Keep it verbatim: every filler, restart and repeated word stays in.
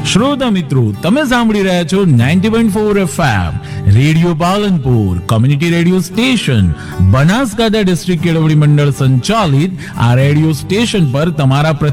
શ્રોતા મિત્રો, તમે સાંભળી રહ્યા છો ninety point four FM radio Palanpur, community radio station, Banaskantha district કેળવણી મંડળ સંચાલિત આ રેડિયો સ્ટેશન પર તમારા